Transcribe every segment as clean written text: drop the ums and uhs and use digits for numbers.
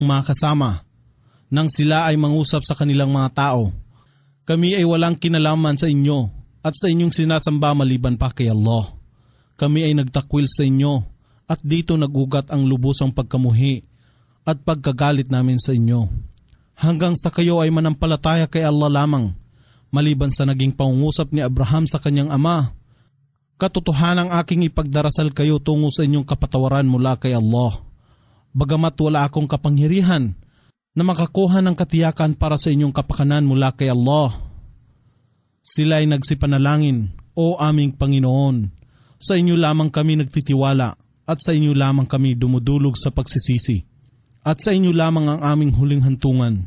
mga kasama nang sila ay mangusap sa kanilang mga tao. Kami ay walang kinalaman sa inyo at sa inyong sinasamba maliban pa kay Allah. Kami ay nagtakwil sa inyo at dito nagugat ang lubusang pagkamuhi at pagkagalit namin sa inyo. Hanggang sa kayo ay manampalataya kay Allah lamang, maliban sa naging pangungusap ni Abraham sa kanyang ama. Katotohanang aking ipagdarasal kayo tungo sa inyong kapatawaran mula kay Allah. Bagamat wala akong kapangyarihan na makakuha ng katiyakan para sa inyong kapakanan mula kay Allah. Sila ay nagsipanalangin, O aming Panginoon, sa inyo lamang kami nagtitiwala at sa inyo lamang kami dumudulog sa pagsisisi at sa inyo lamang ang aming huling hantungan.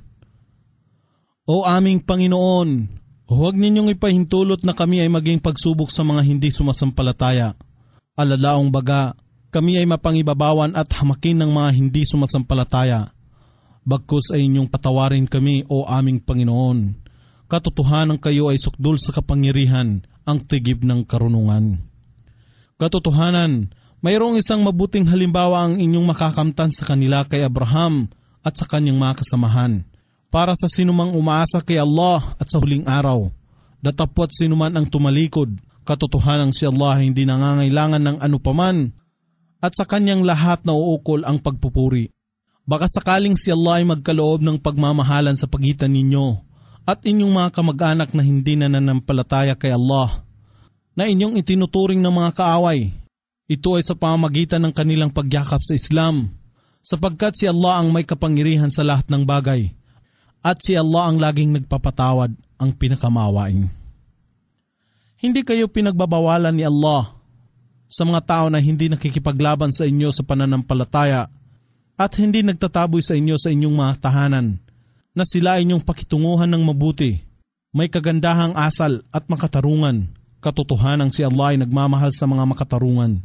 O aming Panginoon, huwag ninyong ipahintulot na kami ay maging pagsubok sa mga hindi sumasampalataya. Alalaong baga, kami ay mapangibabawan at hamakin ng mga hindi sumasampalataya. Bagkus ay inyong patawarin kami, O aming Panginoon. Katotohanan kayo ay sukdul sa kapangyarihan, ang tigib ng karunungan. Katotohanan, mayroong isang mabuting halimbawa ang inyong makakamtan sa kanila kay Abraham at sa kanyang mga kasamahan. Para sa sinumang umaasa kay Allah at sa huling araw, datapwat sinuman ang tumalikod, katotohanan si Allah hindi nangangailangan ng anupaman at sa kanyang lahat na uukol ang pagpupuri. Baka sakaling si Allah ay magkaloob ng pagmamahalan sa pagitan ninyo at inyong mga kamag-anak na hindi nananampalataya kay Allah, na inyong itinuturing ng mga kaaway. Ito ay sa pamamagitan ng kanilang pagyakap sa Islam, sapagkat si Allah ang may kapangyarihan sa lahat ng bagay, at si Allah ang laging nagpapatawad, ang pinakamawain. Hindi kayo pinagbabawalan ni Allah sa mga tao na hindi nakikipaglaban sa inyo sa pananampalataya at hindi nagtataboy sa inyo sa inyong mga tahanan, na sila inyong pakitunguhan ng mabuti, may kagandahang asal at makatarungan. Katotohanan si Allah ay nagmamahal sa mga makatarungan.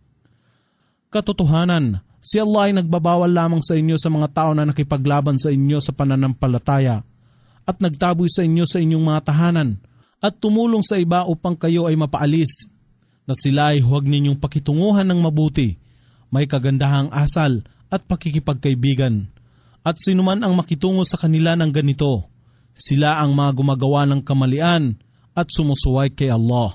Katotohanan, si Allah ay nagbabawal lamang sa inyo sa mga tao na nakipaglaban sa inyo sa pananampalataya at nagtaboy sa inyo sa inyong mga tahanan at tumulong sa iba upang kayo ay mapaalis, na sila ay huwag ninyong pakitunguhan ng mabuti, may kagandahang asal at pakikipagkaibigan. At sinuman ang makitungo sa kanila ng ganito, sila ang mga gumagawa ng kamalian at sumusuway kay Allah.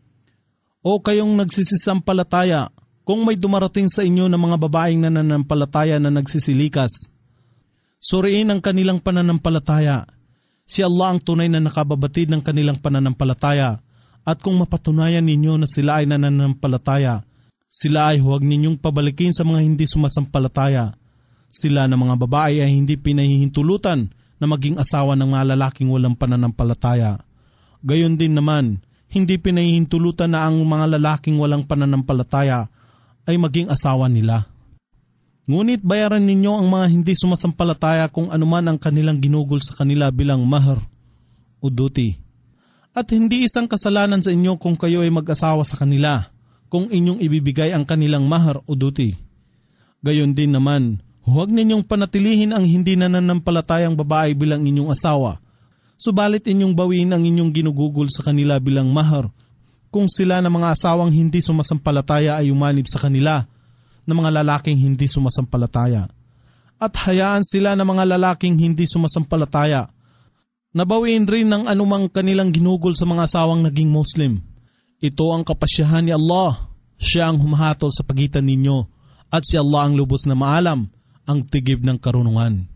O kayong nagsisisampalataya, kung may dumarating sa inyo ng mga babaeng nananampalataya na nagsisilikas, suriin ang kanilang pananampalataya. Si Allah ang tunay na nakababatid ng kanilang pananampalataya, at kung mapatunayan ninyo na sila ay nananampalataya, sila ay huwag ninyong pabalikin sa mga hindi sumasampalataya. Sila na mga babae ay hindi pinahihintulutan na maging asawa ng mga lalaking walang pananampalataya. Gayon din naman, hindi pinahihintulutan na ang mga lalaking walang pananampalataya ay maging asawa nila. Ngunit bayaran ninyo ang mga hindi sumasampalataya kung anuman ang kanilang ginugol sa kanila bilang mahar o duty. At hindi isang kasalanan sa inyo kung kayo ay mag-asawa sa kanila, kung inyong ibibigay ang kanilang mahar o duty. Gayon din naman, huwag ninyong panatilihin ang hindi nananampalatayang babae bilang inyong asawa, subalit inyong bawiin ang inyong ginugugol sa kanila bilang mahar kung sila na mga asawang hindi sumasampalataya ay umanib sa kanila na mga lalaking hindi sumasampalataya. At hayaan sila na mga lalaking hindi sumasampalataya nabawiin rin ng anumang kanilang ginugol sa mga asawang naging Muslim. Ito ang kapasyahan ni Allah. Siya ang humahatol sa pagitan ninyo at si Allah ang lubos na maalam, ang tigib ng karunungan.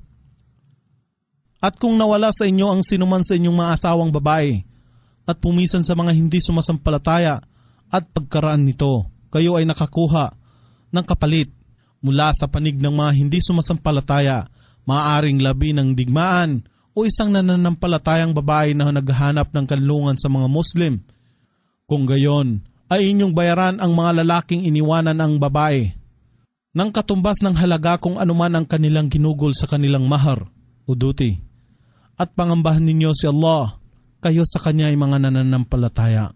At kung nawala sa inyo ang sinuman sa inyong mga asawang babae at pumisan sa mga hindi sumasampalataya at pagkaraan nito, kayo ay nakakuha ng kapalit mula sa panig ng mga hindi sumasampalataya, maaaring labi ng digmaan o isang nananampalatayang babae na naghahanap ng kanlungan sa mga Muslim. Kung gayon, ay inyong bayaran ang mga lalaking iniwanan ang babae ng katumbas ng halaga kung anuman ang kanilang ginugol sa kanilang mahar o duty. At pangambahan ninyo si Allah, kayo sa Kanya ay mga nananampalataya.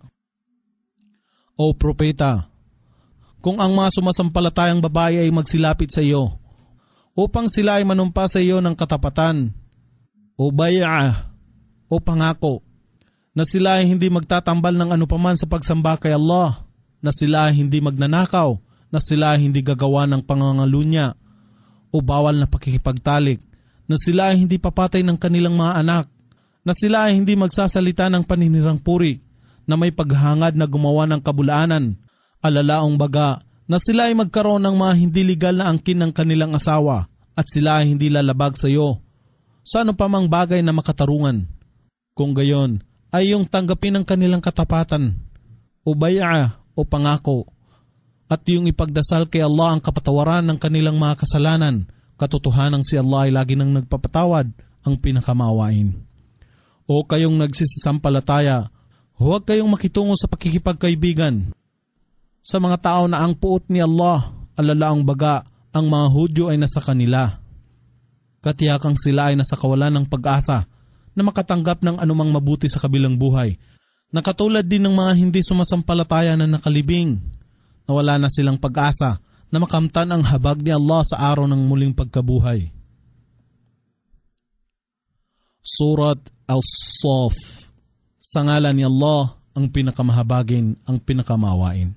O propeta, kung ang mga sumasampalatayang babae ay magsilapit sa iyo, upang sila ay manumpa sa iyo ng katapatan, o bay'ah, o pangako, na sila ay hindi magtatambal ng anupaman sa pagsamba kay Allah, na sila ay hindi magnanakaw, na sila ay hindi gagawa ng pangangalunya, o bawal na pakikipagtalik, na sila ay hindi papatay ng kanilang mga anak, na sila ay hindi magsasalita ng paninirang puri, na may paghangad na gumawa ng kabulaanan, alalaong baga, na sila ay magkaroon ng mga hindi legal na angkin ng kanilang asawa, at sila ay hindi lalabag sa iyo sa ano pa mang bagay na makatarungan. Kung gayon, ay yung tanggapin ang kanilang katapatan, o baya o pangako, at yung ipagdasal kay Allah ang kapatawaran ng kanilang mga kasalanan, katotohanang si Allah ay lagi nang nagpapatawad, ang pinakamaawain. O kayong nagsisisampalataya, huwag kayong makitungo sa pakikipagkaibigan sa mga tao na ang puot ni Allah, alalaang baga, ang mga Hudyo ay nasa kanila. Katiyakang sila ay nasa kawalan ng pag-asa na makatanggap ng anumang mabuti sa kabilang buhay, na katulad din ng mga hindi sumasampalataya na nakalibing, na wala na silang pag-asa na makamtan ang habag ni Allah sa araw ng muling pagkabuhay. Surat Al-Saf. Sa ngalan ni Allah, ang pinakamahabagin, ang pinakamawain.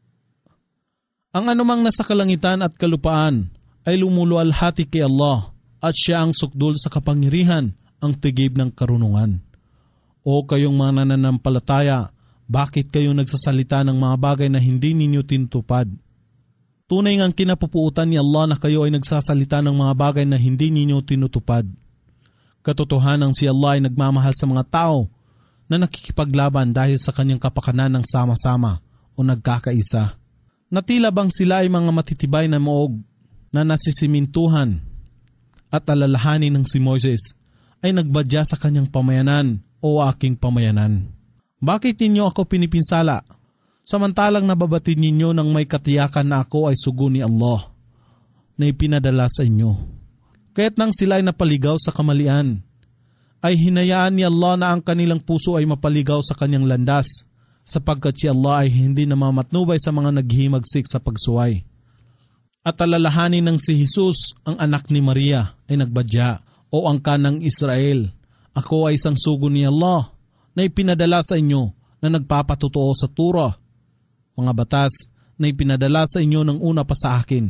Ang anumang nasa kalangitan at kalupaan ay lumuluwalhati kay Allah, at siya ang sukdul sa kapangyarihan, ang tigib ng karunungan. O kayong mga nananampalataya, bakit kayo nagsasalita ng mga bagay na hindi ninyo tinutupad? Tunay ngang kinapupuutan ni Allah na kayo ay nagsasalita ng mga bagay na hindi ninyo tinutupad. Katotohanang si Allah ay nagmamahal sa mga tao na nakikipaglaban dahil sa kanyang kapakanan ng sama-sama o nagkakaisa. Natila bang sila ay mga matitibay na moog na nasisimintuhan, at alalahanin ng si Moses ay nagbadya sa kanyang pamayanan o aking pamayanan. Bakit ninyo ako pinipinsala? Samantalang nababatid ninyo ng may katiyakan na ako ay sugo ni Allah na ipinadala sa inyo. Kaya't nang sila ay napaligaw sa kamalian, ay hinayaan ni Allah na ang kanilang puso ay mapaligaw sa kanyang landas, sapagkat si Allah ay hindi namamatnubay sa mga naghihimagsik sa pagsuway. At alalahanin ng si Jesus, ang anak ni Maria, ay nagbadya, o angkan ng Israel, ako ay isang sugo ni Allah na ipinadala sa inyo na nagpapatotoo sa Torah, mga batas na ipinadala sa inyo ng una pa sa akin,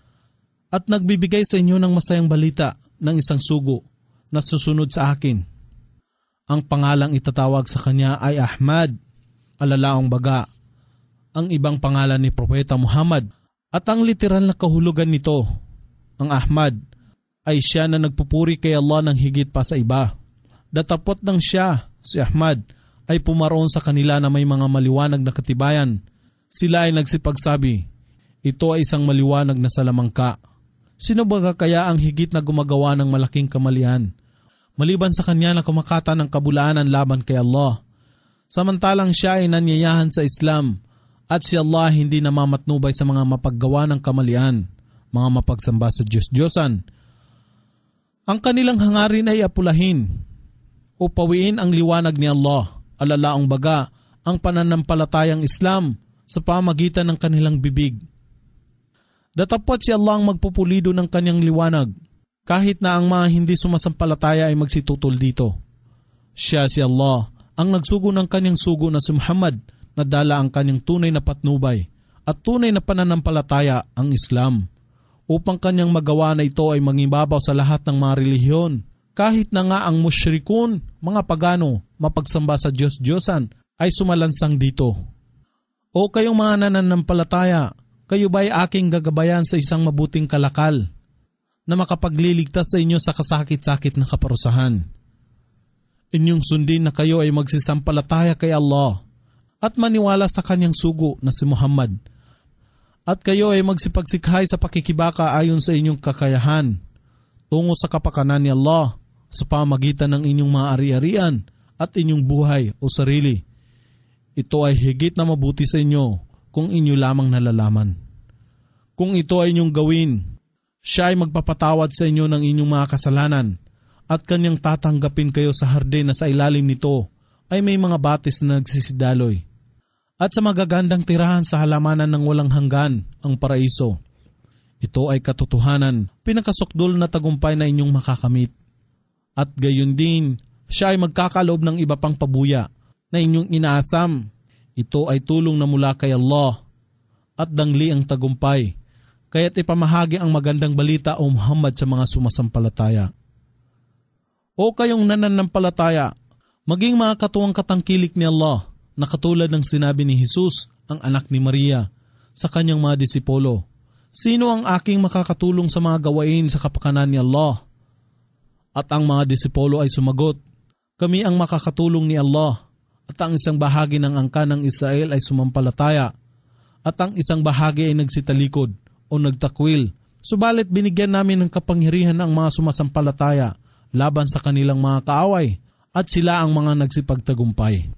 at nagbibigay sa inyo ng masayang balita ng isang sugo na susunod sa akin. Ang pangalang itatawag sa kanya ay Ahmad, alalaong baga, ang ibang pangalan ni Propeta Muhammad, at ang literal na kahulugan nito, ang Ahmad, ay siya na nagpupuri kay Allah ng higit pa sa iba. Datapot ng siya, si Ahmad, ay pumaroon sa kanila na may mga maliwanag na katibayan. Sila ay nagsipagsabi, ito ay isang maliwanag na salamangka. Sino ba kaya ang higit na gumagawa ng malaking kamalian, maliban sa kanya na kumakata ng kabulaanan laban kay Allah? Samantalang siya ay nanyayahan sa Islam, at si Allah hindi namamatnubay sa mga mapaggawa ng kamalian, mga mapagsamba sa Diyos-Diyosan. Ang kanilang hangarin ay apulahin o pawiin ang liwanag ni Allah, alalaong baga ang pananampalatayang Islam sa pamagitan ng kanilang bibig. Datapot si Allah ang magpupulido ng kanyang liwanag, kahit na ang mga hindi sumasampalataya ay magsitutol dito. Siya si Allah ang nagsugo ng kanyang sugo na si Muhammad, na dala ang kanyang tunay na patnubay at tunay na pananampalataya, ang Islam, upang kanyang magawa na ito ay mangibabaw sa lahat ng mga relihiyon, kahit na nga ang musyrikun, mga pagano, mapagsamba sa Diyos-Diyosan, ay sumalansang dito. O kayong mga nananampalataya, kayo ba'y aking gagabayan sa isang mabuting kalakal na makapagliligtas sa inyo sa kasakit-sakit na kaparusahan? Inyong sundin na kayo ay magsisampalataya kay Allah at maniwala sa kanyang sugo na si Muhammad, at kayo ay magsipagsikhay sa pakikibaka ayon sa inyong kakayahan tungo sa kapakanan ni Allah sa pamagitan ng inyong mga ari-arian at inyong buhay o sarili. Ito ay higit na mabuti sa inyo kung inyo lamang nalalaman. Kung ito ay inyong gawin, siya ay magpapatawad sa inyo ng inyong mga kasalanan, at kanyang tatanggapin kayo sa hardin na sa ilalim nito ay may mga batis na nagsisidaloy, at sa magagandang tirahan sa halamanan ng walang hanggan, ang paraiso. Ito ay katotohanan, pinakasukdol na tagumpay na inyong makakamit. At gayon din, siya ay magkakaloob ng iba pang pabuya na inyong inaasam. Ito ay tulong na mula kay Allah, at dangli ang tagumpay. kaya't ipamahagi ang magandang balita o Muhammad sa mga sumasampalataya. O kayong nananampalataya, maging mga katuwang katangkilik ni Allah na katulad ng sinabi ni Jesus, ang anak ni Maria, sa kanyang mga disipulo. Sino ang aking makakatulong sa mga gawain sa kapakanan ni Allah? At ang mga disipulo ay sumagot, kami ang makakatulong ni Allah. At ang isang bahagi ng angkan ng Israel ay sumampalataya. At ang isang bahagi ay nagsitalikod o nagtakwil. Subalit binigyan namin ng kapangyarihan ang mga sumasampalataya laban sa kanilang mga kaaway at sila ang mga nagsipagtagumpay.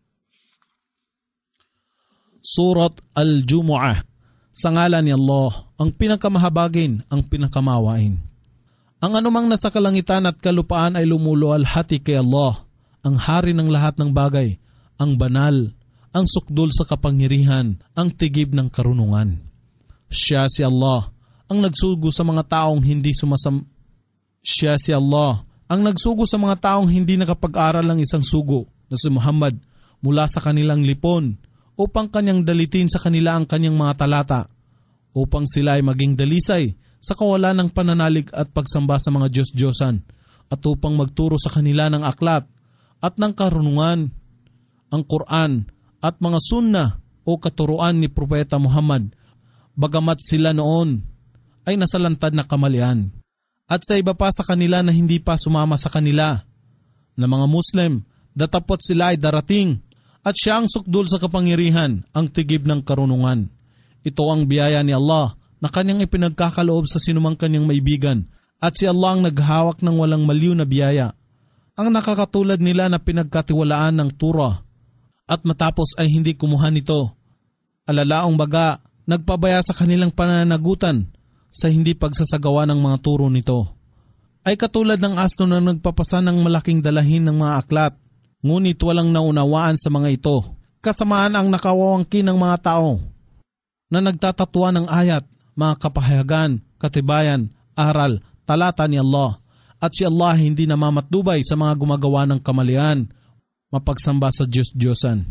Surat Al-Jumu'ah. Sa ngalan ni Allah, ang pinakamahabagin, ang pinakamawain. Ang anumang nasa kalangitan at kalupaan ay lumuluwalhati kay Allah, ang hari ng lahat ng bagay, ang banal, ang sukdul sa kapangyarihan, ang tigib ng karunungan. Siya si Allah, ang nagsugo sa mga taong hindi Siya si Allah, ang nagsugo sa mga taong hindi nakapag-aral ng isang sugo na si Muhammad mula sa kanilang lipon upang kanyang dalitin sa kanila ang kanyang mga talata upang sila ay maging dalisay sa kawalan ng pananalig at pagsamba sa mga Diyos-Diyosan at upang magturo sa kanila ng aklat at ng karunungan, ang Quran at mga sunnah o katuruan ni Propeta Muhammad, bagamat sila noon ay nasalantad na kamalian. At sa iba pa sa kanila na hindi pa sumama sa kanila, na mga Muslim, datapot sila ay darating, at siya ang sukdul sa kapangyarihan, ang tigib ng karunungan. Ito ang biyaya ni Allah na kanyang ipinagkakaloob sa sinumang kanyang maibigan, at si Allah ang naghawak ng walang maliw na biyaya. Ang nakakatulad nila na pinagkatiwalaan ng Torah, at matapos ay hindi kumuha nito. Alalaong baga, nagpabaya sa kanilang pananagutan sa hindi pagsasagawa ng mga turo nito. Ay katulad ng asno na nagpapasa ng malaking dalahin ng mga aklat, ngunit walang naunawaan sa mga ito. Kasamaan ang nakawawangkin ng mga tao na nagtatatwa ng ayat, mga kapahayagan, katibayan, aral, talata ni Allah. At si Allah hindi namamatdubay sa mga gumagawa ng kamalian, mapagsamba sa Diyos-Diyosan.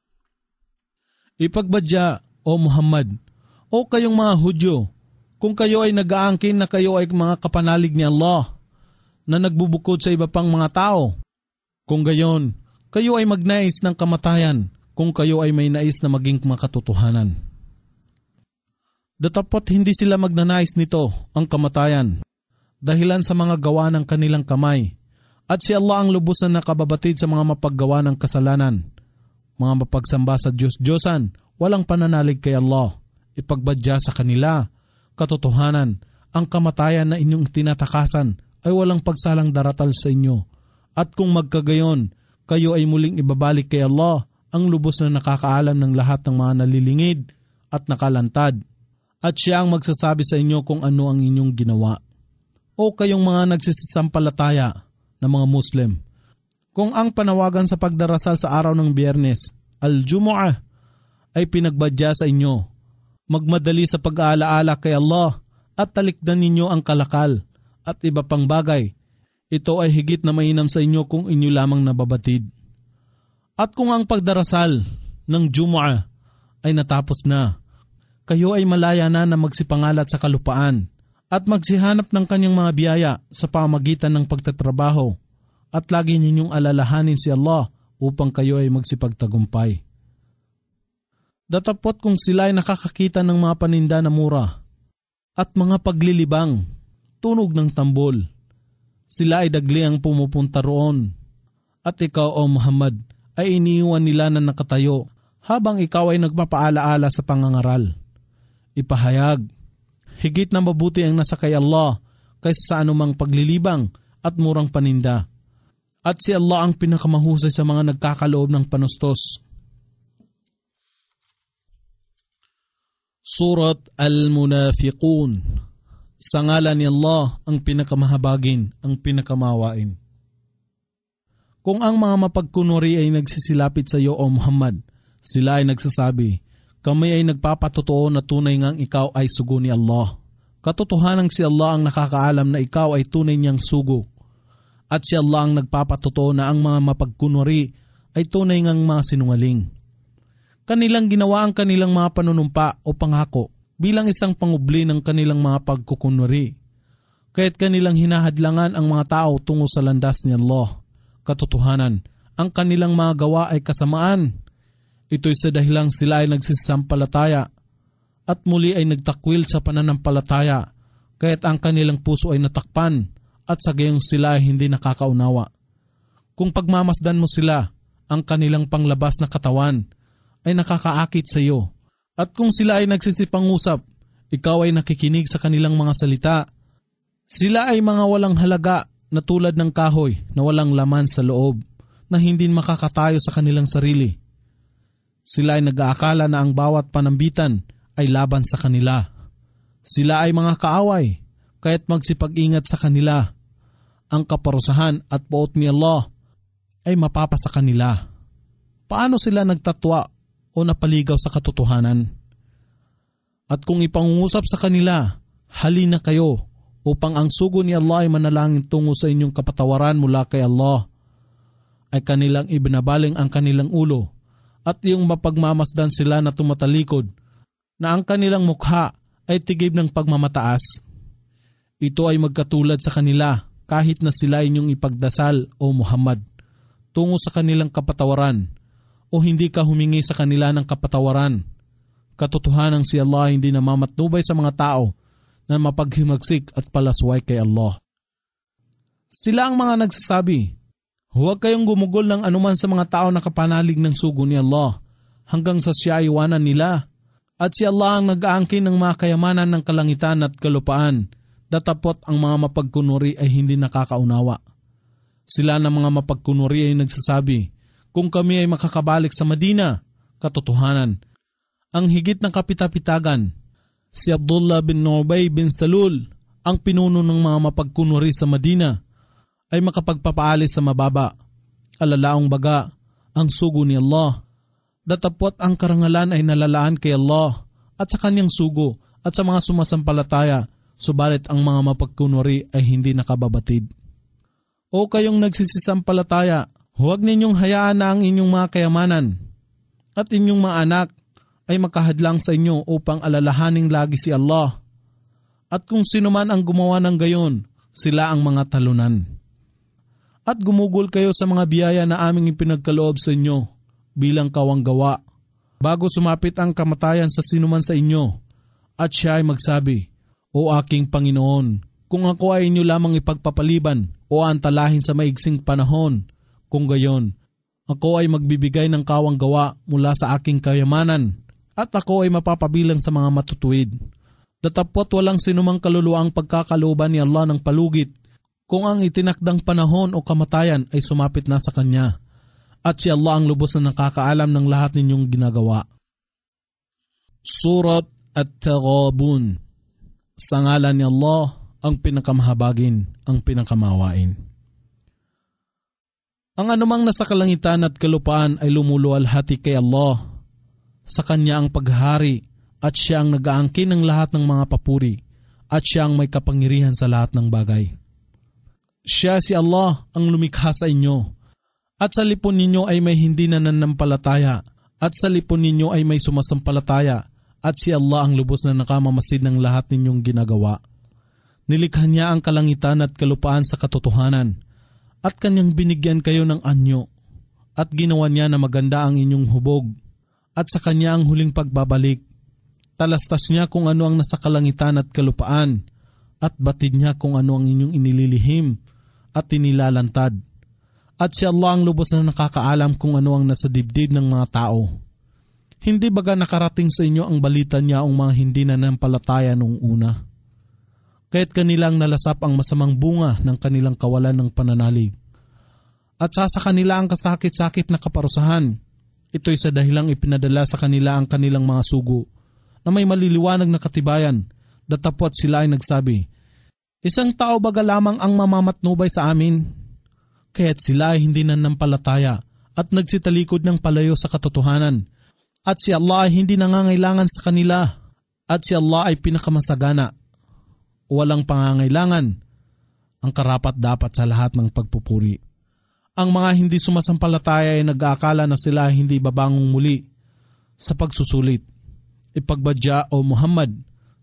Ipagbadya, O Muhammad, o kayong mga Hudyo, kung kayo ay nag-aangkin na kayo ay mga kapanalig ni Allah, na nagbubukod sa iba pang mga tao. Kung gayon, kayo ay magnais ng kamatayan kung kayo ay may nais na maging makatotohanan. Datapot hindi sila magnanais nito, ang kamatayan, dahilan sa mga gawa ng kanilang kamay, at si Allah ang lubos na nakababatid sa mga mapaggawa ng kasalanan, mga mapagsamba sa Diyos-Diyosan, walang pananalig kay Allah, ipagbadya sa kanila, katotohanan, ang kamatayan na inyong tinatakasan ay walang pagsalang daratal sa inyo, at kung magkagayon, kayo ay muling ibabalik kay Allah, ang lubos na nakakaalam ng lahat ng mga nalilingid at nakalantad, at siya ang magsasabi sa inyo kung ano ang inyong ginawa. O kayong mga nagsisampalataya na mga Muslim, kung ang panawagan sa pagdarasal sa araw ng Biyernes, Al-Jumu'ah, ay pinagbadya sa inyo, magmadali sa pag-aalaala kay Allah at talikdan ninyo ang kalakal at iba pang bagay. Ito ay higit na mainam sa inyo kung inyo lamang nababatid. At kung ang pagdarasal ng Jumu'ah ay natapos na, kayo ay malaya na magsipangalat sa kalupaan at magsihanap ng kanyang mga biyaya sa pamagitan ng pagtatrabaho at lagi ninyong alalahanin si Allah upang kayo ay magsipagtagumpay. Datapot kung sila ay nakakakita ng mga paninda na mura at mga paglilibang, tunog ng tambol, sila ay dagli ang pumupunta roon. At ikaw, O Muhammad, ay iniiwan nila na nakatayo habang ikaw ay nagpapaalaala sa pangangaral. Ipahayag, higit na mabuti ang nasa kay Allah kaysa sa anumang paglilibang at murang paninda. At si Allah ang pinakamahusay sa mga nagkakaloob ng panustos. Surat Al-Munafiqun. Sa ngalan ni Allah ang pinakamahabagin, ang pinakamawain. Kung ang mga mapagkunwari ay nagsisilapit sa iyo, O Muhammad, sila ay nagsasabi, kami ay nagpapatotoo na tunay ngang ikaw ay sugo ni Allah. Katotohanang si Allah ang nakakaalam na ikaw ay tunay niyang sugo. At si Allah ang nagpapatotoo na ang mga mapagkunwari ay tunay ngang mga sinungaling. Kanilang ginawa ang kanilang mga panunumpa o pangako, bilang isang pangubli ng kanilang mga pagkukunwari. Kaya't kanilang hinahadlangan ang mga tao tungo sa landas ni Allah. Katotohanan, ang kanilang mga gawa ay kasamaan. Ito'y sa dahilang sila ay nagsisampalataya at muli ay nagtakwil sa pananampalataya, kaya't ang kanilang puso ay natakpan at sa gayong sila ay hindi nakakaunawa. Kung pagmamasdan mo sila, ang kanilang panglabas na katawan ay nakakaakit sa iyo. At kung sila ay nagsisipangusap, ikaw ay nakikinig sa kanilang mga salita. Sila ay mga walang halaga na tulad ng kahoy na walang laman sa loob, na hindi makakatayo sa kanilang sarili. Sila ay nag-aakala na ang bawat panambitan ay laban sa kanila. Sila ay mga kaaway, kaya't magsipag-ingat sa kanila. Ang kaparusahan at poot ni Allah ay mapapa sa kanila. Paano sila nagtatwa o napaligaw sa katotohanan? At kung ipangungusap sa kanila, halina kayo upang ang sugo ni Allah ay manalangin tungo sa inyong kapatawaran mula kay Allah, ay kanilang ibinabaling ang kanilang ulo at yung mapagmamasdan sila na tumatalikod na ang kanilang mukha ay tigib ng pagmamataas. Ito ay magkatulad sa kanila kahit na sila inyong ipagdasal o Muhammad tungo sa kanilang kapatawaran o hindi ka humingi sa kanila ng kapatawaran. Katotohanan si Allah hindi namamatnubay sa mga tao na mapaghimagsik at palasway kay Allah. Sila ang mga nagsasabi, huwag kayong gumugol ng anuman sa mga tao na kapanalig ng sugo ni Allah hanggang sa siya iwanan nila. At si Allah ang nag-aangkin ng mga kayamanan ng kalangitan at kalupaan, datapot ang mga mapagkunwari ay hindi nakakaunawa. Sila na mga mapagkunwari ay nagsasabi, kung kami ay makakabalik sa Madina, katotohanan, ang higit ng kapitapitagan, si Abdullah bin Ubay bin Salul, ang pinuno ng mga mapagkunwari sa Madina, ay makapagpapaalis sa mababa. Alalaong baga, ang sugo ni Allah. Datapot ang karangalan ay nalalaan kay Allah at sa kanyang sugo at sa mga sumasampalataya, subalit ang mga mapagkunwari ay hindi nakababatid. O kayong nagsisisampalataya, huwag ninyong hayaan na ang inyong mga kayamanan at inyong mga anak ay makahadlang sa inyo upang alalahaning lagi si Allah. At kung sino man ang gumawa ng gayon, sila ang mga talunan. At gumugol kayo sa mga biyaya na aming ipinagkaloob sa inyo bilang kawanggawa, bago sumapit ang kamatayan sa sinuman sa inyo, at siya ay magsabi, O aking Panginoon, kung ako ay inyo lamang ipagpapaliban o antalahin sa maigsing panahon, kung gayon, ako ay magbibigay ng kawanggawa mula sa aking kayamanan, at ako ay mapapabilang sa mga matutuwid. Datapot walang sinumang kaluluwang pagkakalooban ni Allah ng palugit, kung ang itinakdang panahon o kamatayan ay sumapit na sa Kanya. At si Allah ang lubos na nakakaalam ng lahat ninyong ginagawa. Surat At-Taghabun. Sa ngalan ni Allah, ang pinakamahabagin, ang pinakamawain. Ang anumang nasa kalangitan at kalupaan ay lumuluwalhati kay Allah. Sa Kanya ang paghari at Siya ang nag-aangkin ng lahat ng mga papuri at Siya ang may kapangyarihan sa lahat ng bagay. Siya si Allah ang lumikha sa inyo at sa lipon ninyo ay may hindi nananampalataya at sa lipon ninyo ay may sumasampalataya at si Allah ang lubos na nakamamasid ng lahat ninyong ginagawa. Nilikha Niya ang kalangitan at kalupaan sa katotohanan at Kanyang binigyan kayo ng anyo at ginawa Niya na maganda ang inyong hubog at sa Kanya ang huling pagbabalik. Talastas Niya kung ano ang nasa kalangitan at kalupaan at batid Niya kung ano ang inyong inililihim at inilalantad. At si Allah ang lubos na nakakaalam kung ano ang nasa dibdib ng mga tao. Hindi baga nakarating sa inyo ang balita niya ang mga hindi nanampalataya noong una? Kaya't kanilang nalasap ang masamang bunga ng kanilang kawalan ng pananalig. At sa kanila ang kasakit-sakit na kaparusahan. Ito'y sa dahilang ipinadala sa kanila ang kanilang mga sugo na may maliliwanag na katibayan. Datapot sila ay nagsabi, isang tao baga lamang ang mamamatnubay sa amin? Kaya't sila ay hindi nanampalataya at nagsitalikod ng palayo sa katotohanan. At si Allah ay hindi nangangailangan sa kanila. At si Allah ay pinakamasagana. Walang pangangailangan. Ang karapat-dapat sa lahat ng pagpupuri. Ang mga hindi sumasampalataya ay nag-aakala na sila ay hindi babangong muli sa pagsusulit. Ipagbadya o Muhammad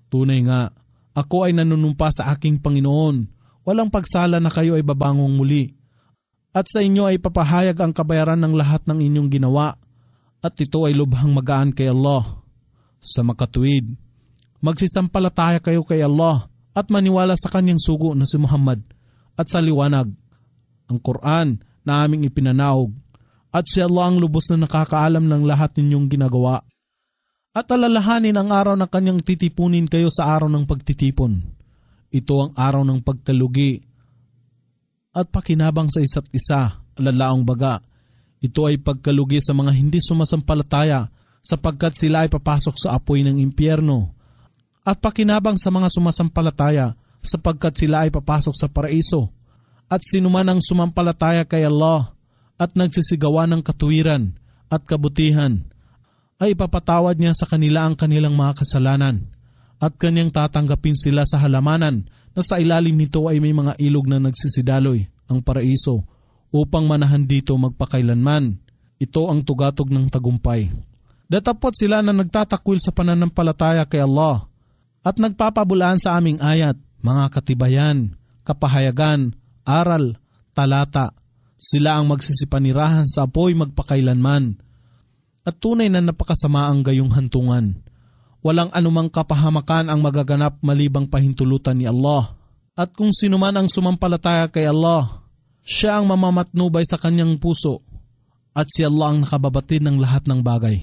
Tunay nga, ako ay nanunumpa sa aking Panginoon. Walang pagsala na kayo ay babangong muli. At sa inyo ay papahayag ang kabayaran ng lahat ng inyong ginawa. At ito ay lubhang magaan kay Allah. Sa makatuwid, magsisampalataya kayo kay Allah at maniwala sa kanyang sugo na si Muhammad at sa liwanag, ang Quran na aming ipinanaog. At si Allah ang lubos na nakakaalam ng lahat ninyong ginagawa. At alalahanin ang araw na kanyang titipunin kayo sa araw ng pagtitipon. Ito ang araw ng pagkalugi at pakinabang sa isa't isa, alalaong baga. Ito ay pagkalugi sa mga hindi sumasampalataya sapagkat sila ay papasok sa apoy ng impyerno. At pakinabang sa mga sumasampalataya sapagkat sila ay papasok sa paraiso. At sinuman ang sumampalataya kay Allah at nagsisigawa ng katuwiran at kabutihan, ay ipapatawad niya sa kanila ang kanilang mga kasalanan at kanyang tatanggapin sila sa halamanan na sa ilalim nito ay may mga ilog na nagsisidaloy, ang paraiso, upang manahan dito magpakailanman. Ito ang tugatog ng tagumpay. Datapot sila na nagtatakwil sa pananampalataya kay Allah at nagpapabulaan sa aming ayat, mga katibayan, kapahayagan, aral, talata. Sila ang magsisipanirahan sa apoy magpakailanman. At tunay na napakasama ang gayong hantungan. Walang anumang kapahamakan ang magaganap malibang pahintulutan ni Allah. At kung sino man ang sumampalataya kay Allah, siya ang mamamatnubay sa kanyang puso. At si Allah ang nakababatid ng lahat ng bagay.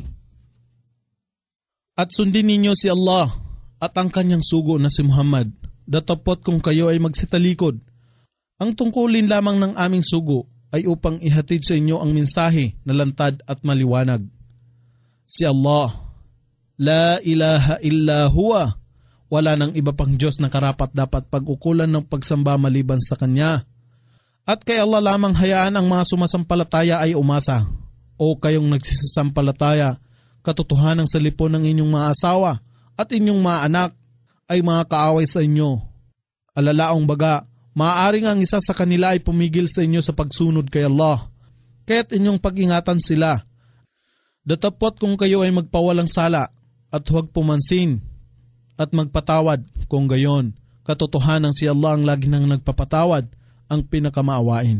At sundin ninyo si Allah at ang kanyang sugo na si Muhammad. Datapot kung kayo ay magsitalikod. Ang tungkulin lamang ng aming sugo ay upang ihatid sa inyo ang mensahe na lantad at maliwanag. Si Allah, la ilaha illa huwa, wala nang iba pang Diyos na karapat dapat pag-ukulan ng pagsamba maliban sa Kanya. At kay Allah lamang hayaan ang mga sumasampalataya ay umasa. O kayong nagsisampalataya, katotohanan sa lipon ng inyong mga asawa at inyong mga anak ay mga kaaway sa inyo. Alalaong baga, maaaring ang isa sa kanila ay pumigil sa inyo sa pagsunod kay Allah, kaya't inyong pag-ingatan sila. Datapot kung kayo ay magpawalang sala at huwag pumansin at magpatawad kung gayon. Katotohanan si Allah ang lagi nang nagpapatawad, ang pinakamaawain.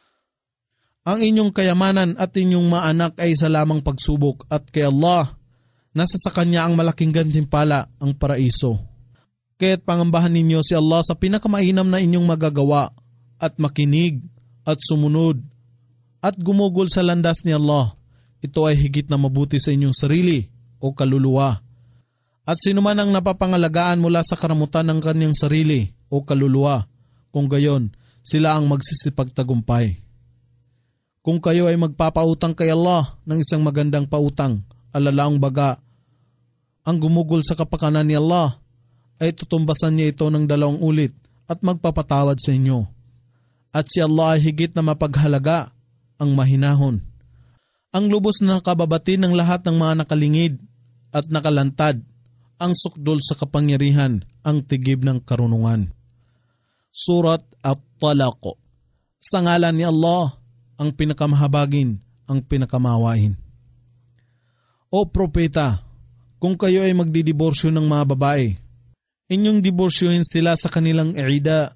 Ang inyong kayamanan at inyong mga anak ay isa lamang pagsubok at kay Allah, nasa sa Kanya ang malaking gantimpala, ang paraiso. Kaya't pangambahan ninyo si Allah sa pinakamainam na inyong magagawa at makinig at sumunod at gumugol sa landas ni Allah. Ito ay higit na mabuti sa inyong sarili o kaluluwa. At sino man ang napapangalagaan mula sa karamutan ng kanyang sarili o kaluluwa, kung gayon, sila ang magsisipagtagumpay. Kung kayo ay magpapautang kay Allah ng isang magandang pautang, alalaong baga, ang gumugol sa kapakanan ni Allah ay tutumbasan niya ito ng 2 ulit at magpapatawad sa inyo. At si Allah ay higit na mapaghalaga, ang mahinahon. Ang lubos na kababati ng lahat ng mga nakalingid at nakalantad, ang sukdol sa kapangyarihan, ang tigib ng karunungan. Surat At-Talaq. Sa ngalan ni Allah, ang pinakamahabagin, ang pinakamawain. O propeta, kung kayo ay magdidiborsyo ng mga babae, inyong diborsyohin sila sa kanilang ida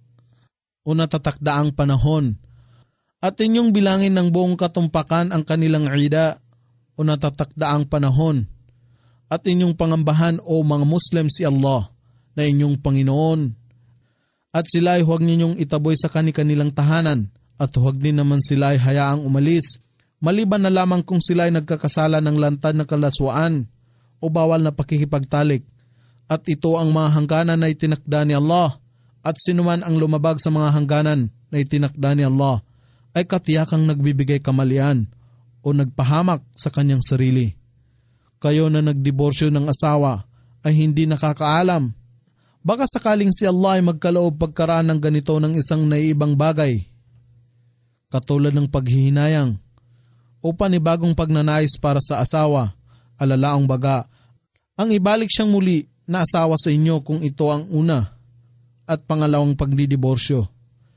o natatakdaang panahon, at inyong bilangin ng buong katumpakan ang kanilang ida o natatakdaang panahon, at inyong pangambahan o mga Muslim si Allah na inyong Panginoon, at sila ay huwag ninyong itaboy sa kanilang tahanan, at huwag din naman sila ay hayaang umalis, maliban na lamang kung sila ay nagkakasala ng lantad na kalaswaan o bawal na pakikipagtalik. At ito ang mga hangganan na itinakda ni Allah, at sinuman ang lumabag sa mga hangganan na itinakda ni Allah ay katiyakang nagbibigay kamalian o nagpahamak sa kanyang sarili. Kayo na nagdiborsyo ng asawa ay hindi nakakaalam. Baka sakaling si Allah ay magkaloob pagkaraan ng ganito ng isang naiibang bagay, katulad ng paghihinayang o panibagong pagnanais para sa asawa, alalaong baga, ang ibalik siyang muli na asawa sa inyo kung ito ang una at pangalawang pagdidiborsyo.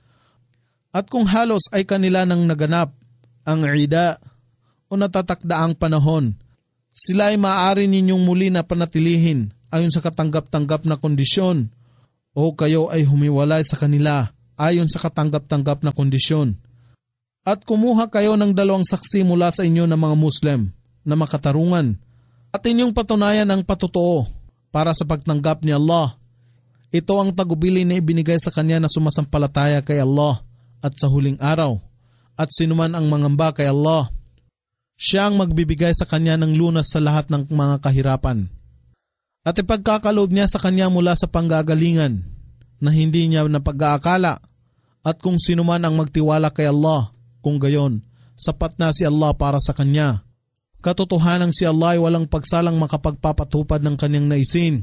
At kung halos ay kanila nang naganap ang ida o natatakdaang panahon, sila ay maaari ninyong muli na panatilihin ayon sa katanggap-tanggap na kondisyon, o kayo ay humiwalay sa kanila ayon sa katanggap-tanggap na kondisyon. At kumuha kayo ng 2 saksi mula sa inyo na mga Muslim na makatarungan at inyong patunayan ang patotoo para sa pagtanggap ni Allah. Ito ang tagubili na ibinigay sa kanya na sumasampalataya kay Allah at sa huling araw, at sinuman ang mangamba kay Allah, siya ang magbibigay sa kanya ng lunas sa lahat ng mga kahirapan. At ipagkakaloob niya sa kanya mula sa panggagalingan na hindi niya napag-aakala, at kung sinuman ang magtiwala kay Allah, kung gayon, sapat na si Allah para sa kanya. Katotohanan si Allah ay walang pagsalang makapagpapatupad ng kanyang naisin.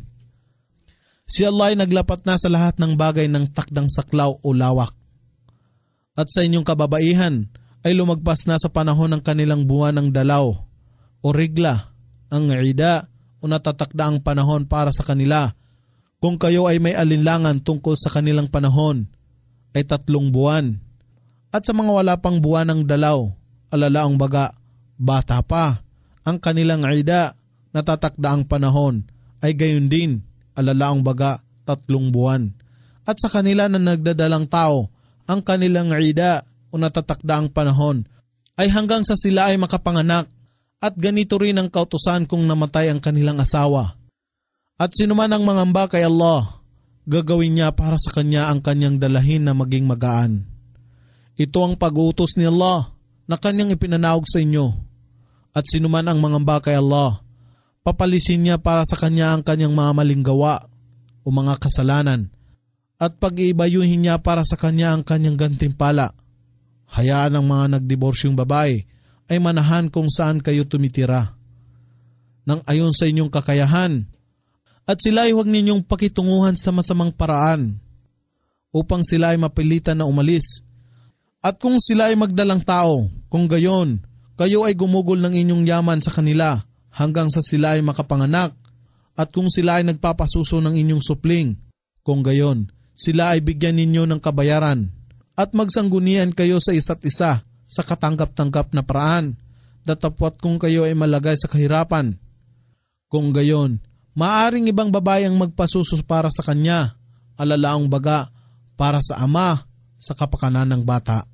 Si Allah ay naglapat na sa lahat ng bagay ng takdang saklaw o lawak. At sa inyong kababaihan ay lumagpas na sa panahon ng kanilang buwan ng dalaw o regla, ang ida o natatakdaang panahon para sa kanila. Kung kayo ay may alinlangan tungkol sa kanilang panahon, ay 3 buwan. At sa mga wala pang buwan ng dalaw, alalaang baga, bata pa, ang kanilang ida, natatakdaang panahon, ay gayon din, alalaang baga, 3 buwan. At sa kanila na nagdadalang tao, ang kanilang ida o natatakdaang panahon, ay hanggang sa sila ay makapanganak, at ganito rin ang kautusan kung namatay ang kanilang asawa. At sinuman ang mangamba kay Allah, gagawin niya para sa kanya ang kanyang dalahin na maging magaan. Ito ang pag-uutos ni Allah na kanyang ipinanaog sa inyo. At sinuman ang mangamba kay Allah, papalisin niya para sa kanya ang kanyang mga maling gawa o mga kasalanan, at pag-iibayuhin niya para sa kanya ang kanyang gantimpala. Hayaan ang mga nagdiborsyong babae ay manahan kung saan kayo tumitira, nang ayon sa inyong kakayahan, at sila ay huwag ninyong pakitunguhan sa masamang paraan upang sila ay mapilitan na umalis. At kung sila ay magdalang tao, kung gayon, kayo ay gumugol ng inyong yaman sa kanila hanggang sa sila ay makapanganak. At kung sila ay nagpapasuso ng inyong supling, kung gayon, sila ay bigyan ninyo ng kabayaran. At magsanggunian kayo sa isa't isa sa katanggap-tanggap na paraan, datapwat kung kayo ay malagay sa kahirapan. Kung gayon, maaring ibang babae ang magpasuso para sa kanya, alalaang baga para sa ama sa kapakanan ng bata.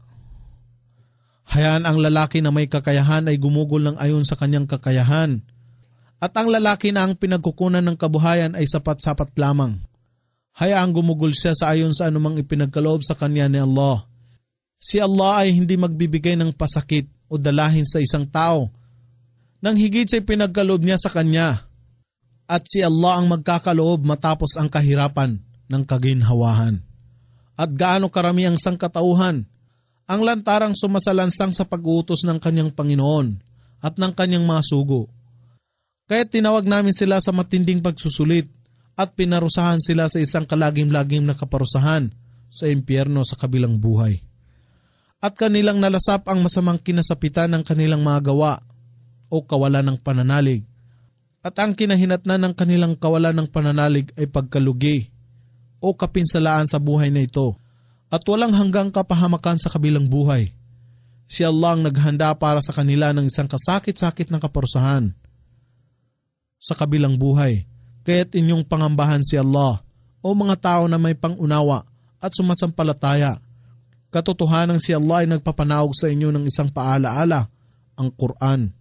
Hayaan ang lalaki na may kakayahan ay gumugol ng ayon sa kanyang kakayahan, at ang lalaki na ang pinagkukunan ng kabuhayan ay sapat-sapat lamang. Hayaang gumugol siya sa ayon sa anumang ipinagkaloob sa kanya ni Allah. Si Allah ay hindi magbibigay ng pasakit o dalahin sa isang tao nang higit sa ipinagkaloob niya sa kanya, at si Allah ang magkakaloob matapos ang kahirapan ng kaginhawahan. At gaano karami ang sangkatauhan ang lantarang sumasalansang sa pag-uutos ng kanyang Panginoon at ng kanyang mga sugo. Kaya tinawag namin sila sa matinding pagsusulit at pinarusahan sila sa isang kalagim-lagim na kaparusahan sa impyerno sa kabilang buhay. At kanilang nalasap ang masamang kinasapitan ng kanilang mga gawa o kawalan ng pananalig. At ang kinahinatnan ng kanilang kawalan ng pananalig ay pagkalugi o kapinsalaan sa buhay na ito, at walang hanggang kapahamakan sa kabilang buhay. Si Allah ang naghanda para sa kanila ng isang kasakit-sakit na kaparusahan sa kabilang buhay. Kaya't inyong pangambahan si Allah, o mga tao na may pangunawa at sumasampalataya. Katotohanan si Allah ay nagpapanaog sa inyo ng isang paalaala, ang Quran.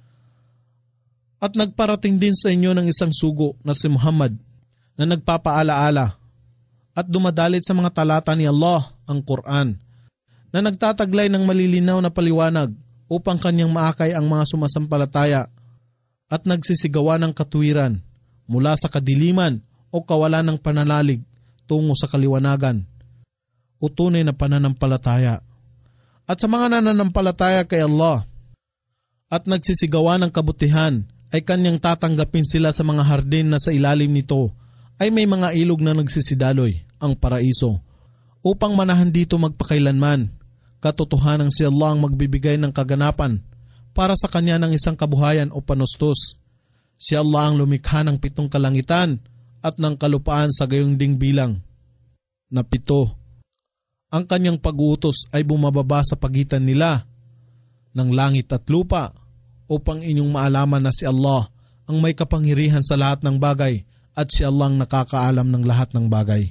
At nagparating din sa inyo ng isang sugo na si Muhammad na nagpapaalaala at dumadalit sa mga talata ni Allah, ang Quran, na nagtataglay ng malilinaw na paliwanag upang kanyang maakay ang mga sumasampalataya at nagsisigawa ng katuwiran mula sa kadiliman o kawalan ng pananalig tungo sa kaliwanagan o tunay na pananampalataya. At sa mga nananampalataya kay Allah at nagsisigawa ng kabutihan, ay kanyang tatanggapin sila sa mga hardin na sa ilalim nito ay may mga ilog na nagsisidaloy, ang paraiso, upang manahan dito magpakailanman. Katotohanan si Allah ang magbibigay ng kaganapan para sa kanya ng isang kabuhayan o panustos. Si Allah ang lumikha ng 7 kalangitan at ng kalupaan sa gayong ding bilang na 7. Ang kanyang pag-uutos ay bumababa sa pagitan nila ng langit at lupa upang inyong maalaman na si Allah ang may kapangyarihan sa lahat ng bagay at siya lang nakakaalam ng lahat ng bagay.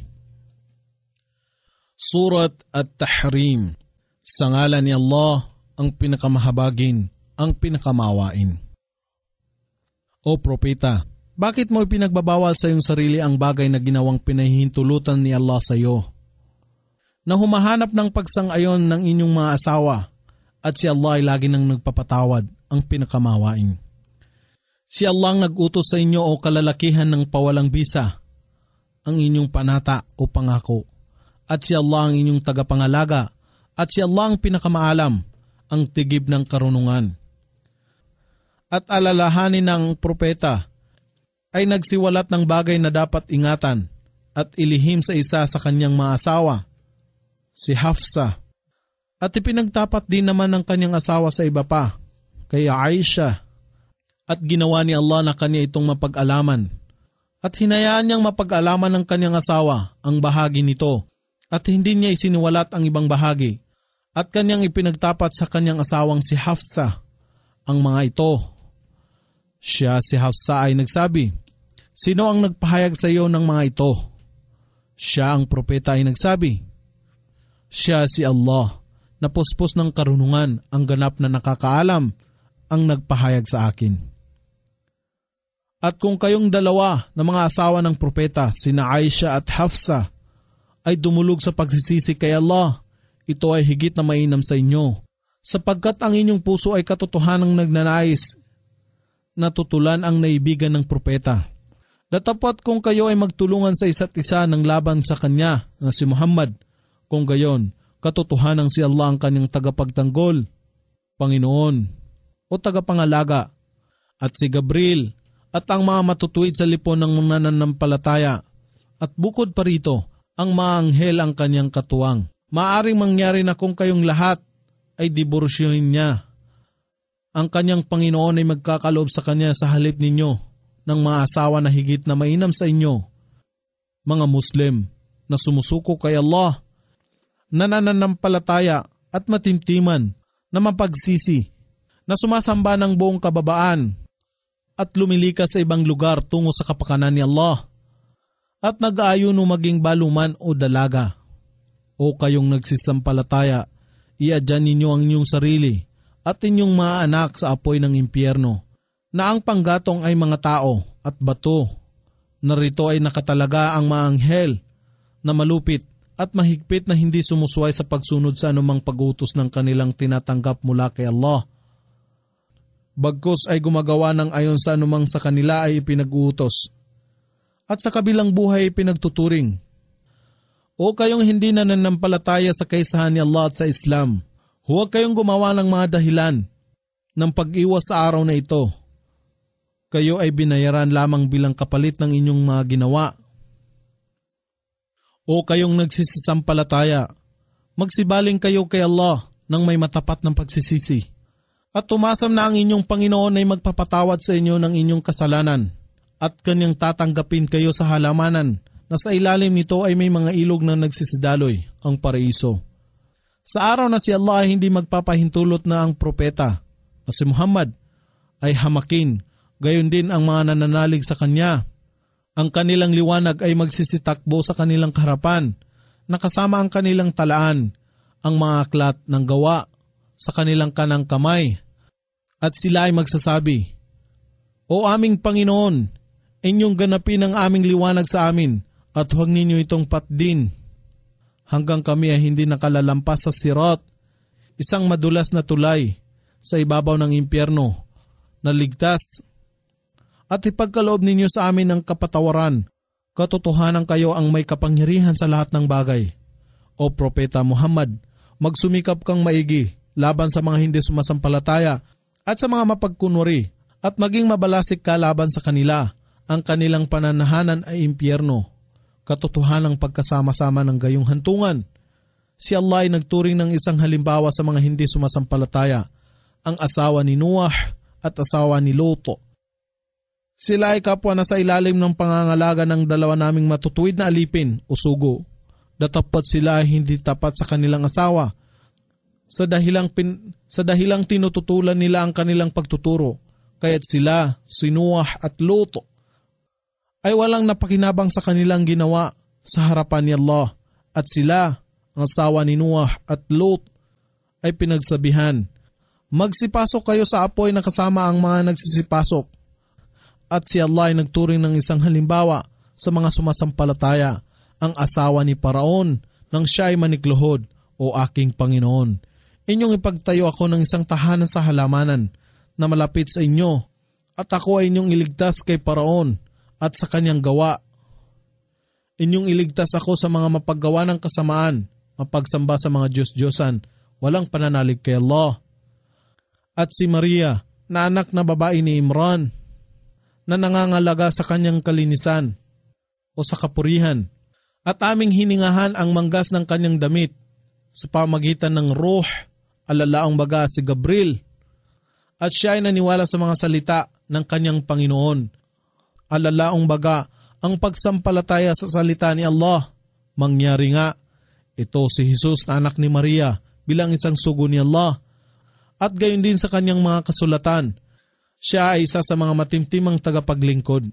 Surat At-Tahrim. Sa ngalan ni Allah, ang pinakamahabagin, ang pinakamawain. O propeta, bakit mo ipinagbabawal sa iyong sarili ang bagay na ginawang pinahihintulutan ni Allah sa iyo? Na humahanap ng pagsang-ayon ng inyong mga asawa at si Allah ay lagi nang nagpapatawad, ang pinakamawain. Si Allah ang nag-utos sa inyo o kalalakihan ng pawalang bisa, ang inyong panata o pangako. At si Allah ang inyong tagapangalaga, at si Allah ang pinakamaalam, ang tigib ng karunungan. At alalahanin ng propeta ay nagsiwalat ng bagay na dapat ingatan at ilihim sa isa sa kanyang mga asawa, si Hafsa. At ipinagtapat din naman ng kanyang asawa sa iba pa, kay Aisha. At ginawa ni Allah na kanya itong mapag-alaman. At hinayaan niyang mapag-alaman ng kanyang asawa ang bahagi nito, at hindi niya isiniwalat ang ibang bahagi. At kanyang ipinagtapat sa kanyang asawang si Hafsa ang mga ito. Siya si Hafsa ay nagsabi, "Sino ang nagpahayag sa iyo ng mga ito?" Siya ang propeta ay nagsabi, "Siya si Allah, na puspos ng karunungan, ang ganap na nakakaalam, ang nagpahayag sa akin." At kung kayong dalawa na mga asawa ng propeta, sina Aisha at Hafsa, ay dumulog sa pagsisisi kay Allah, ito ay higit na mainam sa inyo, sapagkat ang inyong puso ay katotohanang nagnanais na tutulan ang naibigan ng propeta. Datapat kung kayo ay magtulungan sa isa't isa ng laban sa kanya na si Muhammad, kung gayon, katotohanang si Allah ang kanyang tagapagtanggol, Panginoon o tagapangalaga, at si Gabriel at ang mga matutuwid sa lipon ng mananampalataya, at bukod pa rito, ang mga anghel ang kanyang katuwang. Maaring mangyari na kung kayong lahat ay diborsyohin niya, ang kanyang Panginoon ay magkakaloob sa kanya sa halip ninyo ng mga asawa na higit na mainam sa inyo, mga Muslim na sumusuko kay Allah, nananampalataya at matimtiman, na mapagsisi, na sumasamba ng buong kababaan at lumilikas sa ibang lugar tungo sa kapakanan ni Allah, at nag-aayuno maging baluman o dalaga. O kayong nagsisampalataya, iadyan ninyo ang inyong sarili at inyong mga anak sa apoy ng impyerno, na ang panggatong ay mga tao at bato. Narito ay nakatalaga ang mga anghel na malupit at mahigpit na hindi sumusuway sa pagsunod sa anumang pag-utos ng kanilang tinatanggap mula kay Allah. Bagkus ay gumagawa ng ayon sa anumang sa kanila ay ipinag-uutos, at sa kabilang buhay ay pinagtuturing. O kayong hindi nananampalataya sa kaisahan ni Allah at sa Islam, huwag kayong gumawa ng mga dahilan ng pag-iwas sa araw na ito. Kayo ay binayaran lamang bilang kapalit ng inyong mga ginawa. O kayong nagsisisampalataya, magsibaling kayo kay Allah ng may matapat ng pagsisisi, at tumasam na ang inyong Panginoon ay magpapatawad sa inyo ng inyong kasalanan, at kanyang tatanggapin kayo sa halamanan na sa ilalim nito ay may mga ilog na nagsisidaloy, ang paraiso. Sa araw na si Allah ay hindi magpapahintulot na ang propeta na si Muhammad ay hamakin, gayon din ang mga nananalig sa kanya. Ang kanilang liwanag ay magsisitakbo sa kanilang harapan, nakasama ang kanilang talaan, ang mga aklat ng gawa sa kanilang kanang kamay. At sila ay magsasabi, "O aming Panginoon, inyong ganapin ang aming liwanag sa amin, at huwag ninyo itong patdin hanggang kami ay hindi nakalalampas sa sirat, isang madulas na tulay sa ibabaw ng impyerno, na ligtas. At ipagkaloob ninyo sa amin ang kapatawaran, katotohanan kayo ang may kapangyarihan sa lahat ng bagay." O Propeta Muhammad, magsumikap kang maigi laban sa mga hindi sumasampalataya at sa mga mapagkunwari, at maging mabalasik ka laban sa kanila. Ang kanilang pananahanan ay impyerno, katotohanang pagkasama-sama ng gayong hantungan. Si Allah ay nagturing ng isang halimbawa sa mga hindi sumasampalataya, ang asawa ni Noah at asawa ni Lot. Sila ay kapwa na sa ilalim ng pangangalaga ng dalawa naming matutuwid na alipin o sugo. Datapat sila ay hindi tapat sa kanilang asawa, sa dahilang tinututulan nila ang kanilang pagtuturo, kaya't sila, si Noah at Lot, ay walang napakinabang sa kanilang ginawa sa harapan ni Allah, at sila, ang asawa ni Noah at Lot, ay pinagsabihan, "Magsipasok kayo sa apoy na kasama ang mga nagsisipasok." At si Allah ay nagturing ng isang halimbawa sa mga sumasampalataya, ang asawa ni Paraon, nang siya ay manikluhod, "O aking Panginoon, inyong ipagtayo ako ng isang tahanan sa halamanan na malapit sa inyo, at ako ay inyong iligtas kay Paraon at sa kanyang gawa. Inyong iligtas ako sa mga mapaggawa ng kasamaan, mapagsamba sa mga Diyos-Diyosan, walang pananalig kay Allah." At si Maria, na anak na babae ni Imran, na nangangalaga sa kanyang kalinisan o sa kapurihan, at aming hiningahan ang manggas ng kanyang damit sa pamagitan ng Ruh, alalaang baga si Gabriel, at siya ay naniwala sa mga salita ng kanyang Panginoon. Alalaang baga ang pagsampalataya sa salita ni Allah. Mangyari nga, ito si Jesus na anak ni Maria bilang isang sugo ni Allah, at gayon din sa kanyang mga kasulatan. Siya ay isa sa mga matimtimang tagapaglingkod.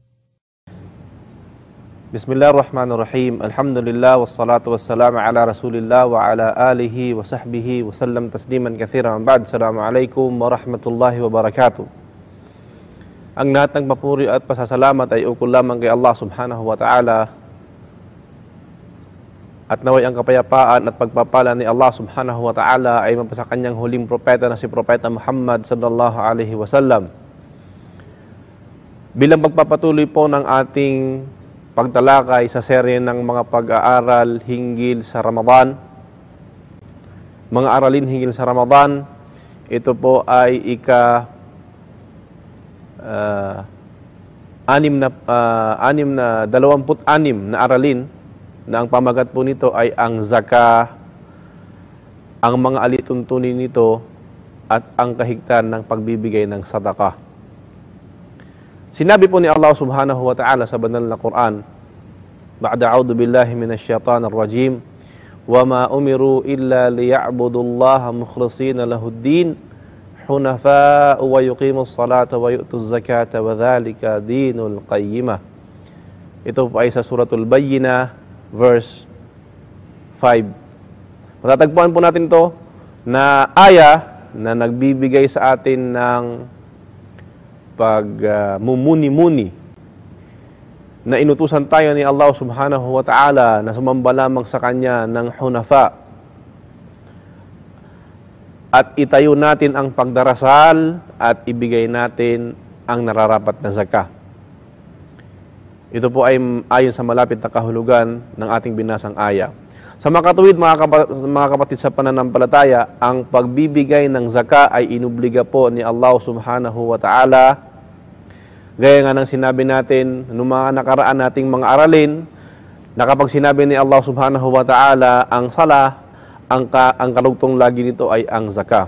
Bismillahirrahmanirrahim. Alhamdulillah wassalatu wassalamu ala Rasulillah wa ala alihi wa sahbihi wa sallam tasliman katsiran. Ba'd. Assalamualaikum warahmatullahi wabarakatuh. Ang lahat ng papuri at pasasalamat ay ukol lamang kay Allah subhanahu wa ta'ala, at naway ang kapayapaan at pagpapala ni Allah subhanahu wa ta'ala ay mapasa kanyang huling propeta na si Propeta Muhammad sallallahu alaihi wasallam. Bilang pagpapatuloy po ng ating pagtalakay sa serye ng mga pag-aaral hinggil sa Ramadan, mga aralin hinggil sa Ramadan, ito po ay ika-26 na aralin, na ang pamagat po nito ay ang zaka, ang mga alituntunin nito, at ang kahigtan ng pagbibigay ng sadaqah. Sinabi po ni Allah subhanahu wa ta'ala sa banal na Quran, "Ba'da a'udhu billahi minash shaitanir rajim, wa ma umiru illa liya'budullaha mukhlishina lahuddin, hunafa'u wa yuqimus salata wa yu'tuz zakata wa dhalika dinul qayyimah." Ito po ay sa Suratul Bayyinah, verse 5. Matatagpuan po natin to na aya na nagbibigay sa atin ng pagmumuni-muni, na inutusan tayo ni Allah subhanahu wa ta'ala na sumamba lamang sa Kanya ng hunafa, at itayo natin ang pagdarasal at ibigay natin ang nararapat na zakah. Ito po ay ayon sa malapit na kahulugan ng ating binasang aya. Sa makatuwid, mga kapatid sa pananampalataya, ang pagbibigay ng zakah ay inubliga po ni Allah subhanahu wa ta'ala. Gaya nga ng sinabi natin noong mga nakaraan nating mga aralin, na kapag sinabi ni Allah subhanahu wa ta'ala ang sala, ang kalugtong lagi nito ay ang zakah.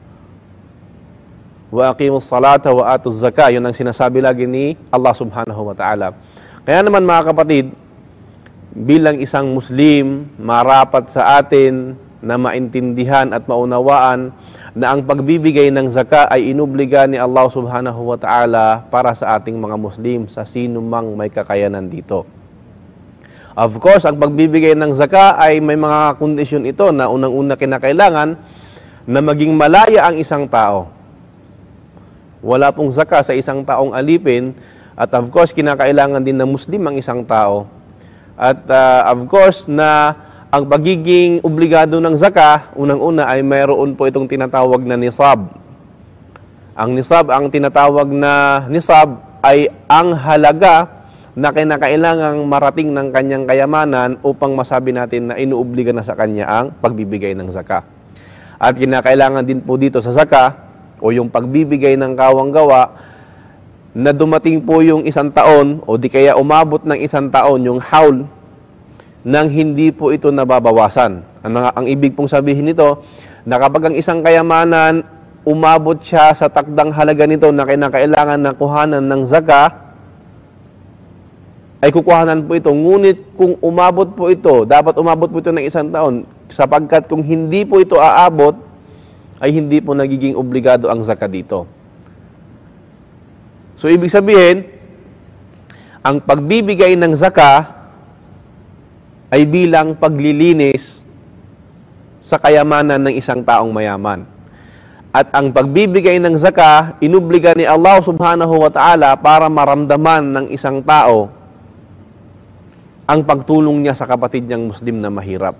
Wa aqimus salata wa atuz zakah, yun ang sinasabi lagi ni Allah subhanahu wa ta'ala. Kaya naman mga kapatid, bilang isang Muslim, marapat sa atin na maintindihan at maunawaan na ang pagbibigay ng zakah ay inubliga ni Allah subhanahu wa ta'ala para sa ating mga Muslim, sa sino mang may kakayanan dito. Of course, ang pagbibigay ng zakah ay may mga kondisyon ito na unang-una kinakailangan na maging malaya ang isang tao. Wala pong zakah sa isang taong alipin, at of course, kinakailangan din na Muslim ang isang tao. At of course, na ang pagiging obligado ng zakah, unang-una ay mayroon po itong tinatawag na nisab. Ang nisab, ang tinatawag na nisab ay ang halaga na kinakailangang marating ng kanyang kayamanan upang masabi natin na inuobliga na sa kanya ang pagbibigay ng zakah. At kinakailangan din po dito sa zakah o yung pagbibigay ng kawang-gawa na dumating po yung isang taon o di kaya umabot ng isang taon yung haul nang hindi po ito nababawasan. Ang ibig pong sabihin nito, na kapag ang isang kayamanan umabot siya sa takdang halaga nito na kinakailangan na kuhanan ng zakah, ay kukuhanan po ito. Ngunit kung umabot po ito, dapat umabot po ito ng isang taon, sapagkat kung hindi po ito aabot, ay hindi po nagiging obligado ang zakah dito. So, ibig sabihin, ang pagbibigay ng zaka ay bilang paglilinis sa kayamanan ng isang taong mayaman. At ang pagbibigay ng zaka, inubliga ni Allah subhanahu wa ta'ala para maramdaman ng isang tao ang pagtulong niya sa kapatid niyang Muslim na mahirap.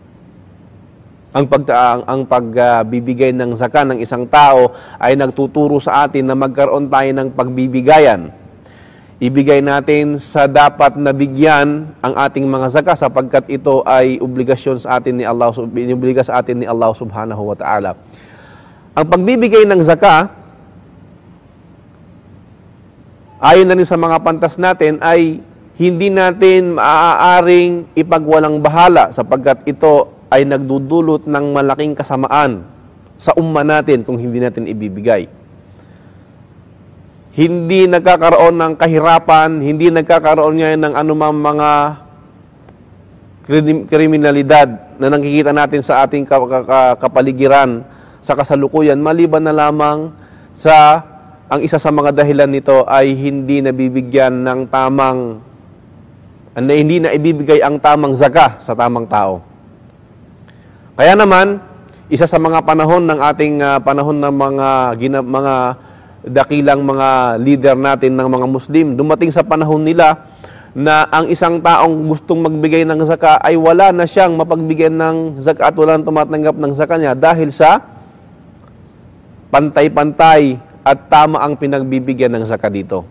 Ang pagbibigay ng zaka ng isang tao ay nagtuturo sa atin na magkaroon tayo ng pagbibigayan. Ibigay natin sa dapat na bigyan ang ating mga zaka sapagkat ito ay obligasyon sa atin ni Allah, inobliga sa atin ni Allah subhanahu wa ta'ala. Ang pagbibigay ng zaka, ayon na rin sa mga pantas natin, ay hindi natin maaaring ipagwalang bahala sapagkat ito ay nagdudulot ng malaking kasamaan sa umma natin kung hindi natin ibibigay. Hindi nagkakaroon ng kahirapan, hindi nagkakaroon ngayon ng anumang mga kriminalidad na nakikita natin sa ating kapaligiran sa kasalukuyan, maliban na lamang sa ang isa sa mga dahilan nito ay hindi nabibigyan ng hindi na ibibigay ang tamang zaka sa tamang tao. Kaya naman, isa sa mga panahon ng ating panahon ng mga dakilang mga leader natin ng mga Muslim, dumating sa panahon nila na ang isang taong gustong magbigay ng zaka ay wala na siyang mapagbigyan ng zaka at walang tumatanggap ng zaka niya dahil sa pantay-pantay at tama ang pinagbibigyan ng zaka dito.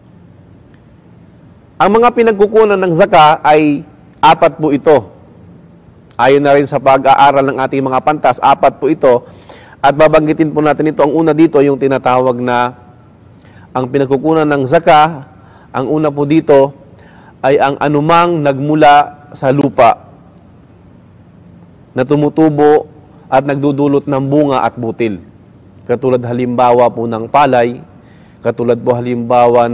Ang mga pinagkukunan ng zaka ay 4 po ito. Ayon na rin sa pag-aaral ng ating mga pantas, 4 po ito. At babanggitin po natin ito. Ang una dito, yung tinatawag na ang pinagkukunan ng zaka. Ang una po dito ay ang anumang nagmula sa lupa na tumutubo at nagdudulot ng bunga at butil. Katulad halimbawa po ng palay, katulad po halimbawa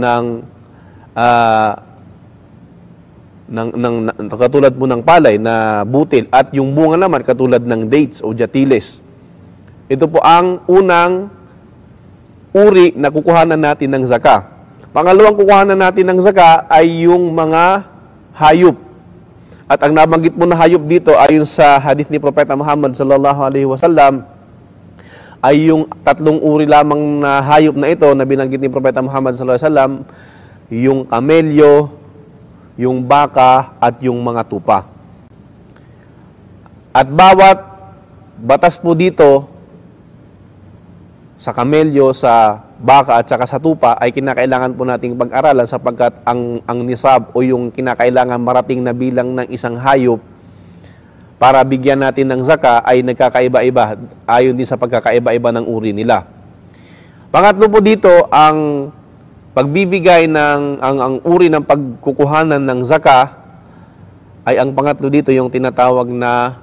katulad po ng palay na butil at yung bunga naman katulad ng dates o jatiles. Ito po ang unang uri na kukuhanan natin ng zaka. Pangalawang kukuhanan natin ng zaka ay yung mga hayop. At ang nabanggit mo na hayop dito ayon sa hadith ni Propeta Muhammad sallallahu alaihi wasallam ay yung 3 uri lamang na hayop na ito na binanggit ni Propeta Muhammad sallallahu alaihi wasallam, yung kamelyo, yung baka at yung mga tupa. At bawat batas po dito sa kamelyo, sa baka at saka sa tupa ay kinakailangan po nating pag-aralan sapagkat ang nisab o yung kinakailangan marating na bilang ng isang hayop para bigyan natin ng zaka ay nagkakaiba-iba ayon din sa pagkakaiba-iba ng uri nila. Pangatlo po dito, ang pagbibigay ng ang uri ng pagkukuhanan ng zaka ay ang pangatlo dito yung tinatawag na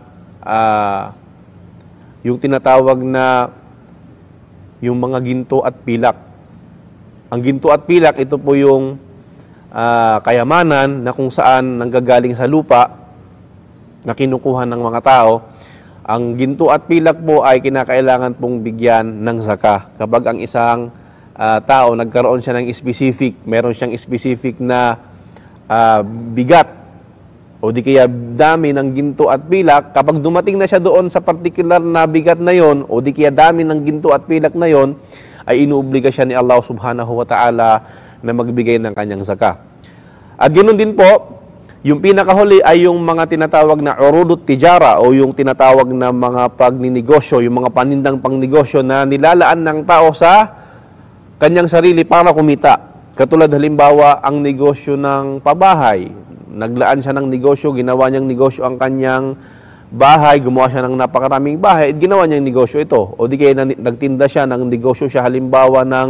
yung mga ginto at pilak. Ang ginto at pilak, ito po yung kayamanan na kung saan nanggagaling sa lupa na kinukuha ng mga tao. Ang ginto at pilak po ay kinakailangan pong bigyan ng zaka. Kapag ang isang tao nagkaroon siya ng meron siyang specific na bigat o di kaya dami ng ginto at pilak, kapag dumating na siya doon sa particular na bigat na yon o di kaya dami ng ginto at pilak na yon, ay inuobliga siya ni Allah subhanahu wa ta'ala na magbigay ng kanyang zaka. At ganoon din po, yung pinakahuli ay yung mga tinatawag na urudut tijara o yung tinatawag na mga pagninegosyo, yung mga panindang pangnegosyo na nilalaan ng tao sa kanyang sarili para kumita. Katulad halimbawa ang negosyo ng pabahay. Naglaan siya ng negosyo, ginawa niyang negosyo ang kanyang bahay, gumawa siya ng napakaraming bahay, at ginawa niyang negosyo ito. O di kaya nagtinda siya ng negosyo siya halimbawa ng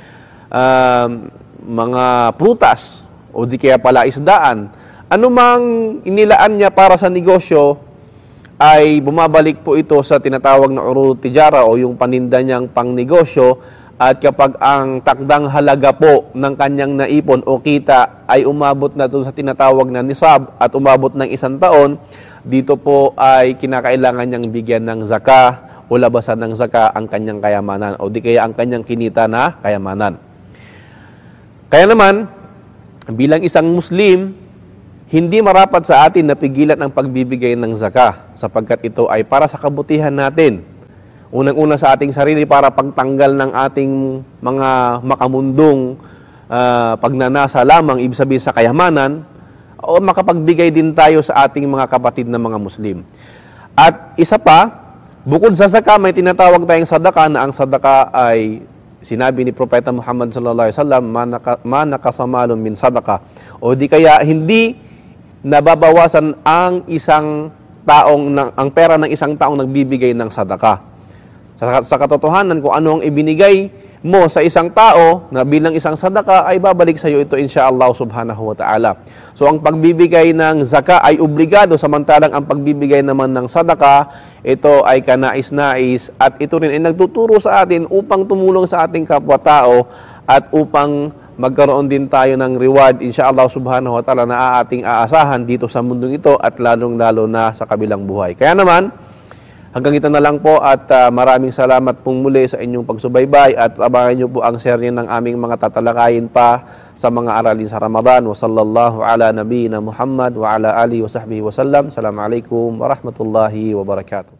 mga prutas, o di kaya pala isdaan. Anumang inilaan niya para sa negosyo, ay bumabalik po ito sa tinatawag na urud tijara o yung paninda niyang pangnegosyo. At kapag ang takdang halaga po ng kanyang naipon o kita ay umabot na doon sa tinatawag na nisab at umabot ng 1 taon, dito po ay kinakailangan niyang bigyan ng zaka o labasan ng zaka ang kanyang kayamanan o di kaya ang kanyang kinita na kayamanan. Kaya naman, bilang isang Muslim, hindi marapat sa atin na pigilan ang pagbibigay ng zakah sapagkat ito ay para sa kabutihan natin. Unang-una sa ating sarili para pagtanggal ng ating mga makamundong pagnanasa lamang, ibig sabihin sa kayamanan, o makapagbigay din tayo sa ating mga kapatid na mga Muslim. At isa pa, bukod sa zakah, may tinatawag tayong sadaka na ang sadaka ay sinabi ni Propeta Muhammad sallallahu alaihi wasallam, "Man nakasamalun min sadaka." O di kaya hindi nababawasan ang ang pera ng isang taong nagbibigay ng sadaka. Sa katotohanan, kung ano ang ibinigay mo sa isang tao na bilang isang sadaka, ay babalik sa iyo ito insyaallah subhanahu wa ta'ala. So ang pagbibigay ng zakah ay obligado, samantalang ang pagbibigay naman ng sadaka, ito ay kanais-nais at ito rin ay nagtuturo sa atin upang tumulong sa ating kapwa-tao at upang magkaroon din tayo ng reward insyaallah subhanahu wa ta'ala na ating aasahan dito sa mundong ito at lalong-lalo na sa kabilang buhay. Kaya naman, hanggang ito na lang po at maraming salamat pong muli sa inyong pagsubaybay at abangan niyo po ang serye ng aming mga tatalakayin pa sa mga aralin sa Ramadan. Wa sallallahu ala nabiyina Muhammad wa ala alihi wa sahbihi wa sallam. Assalamualaikum warahmatullahi wabarakatuh.